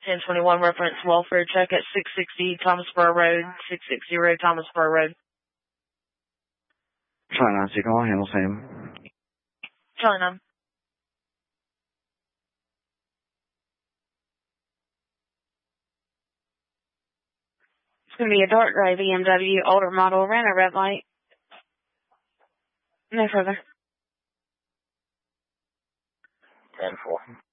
1021 reference welfare check at 660 Thomasboro Road, 660 Thomasboro Road. Charlie 9, Signal, handle same. Charlie 9. It's going to be a dark gray BMW, older model, ran a red light. No further. 10-4.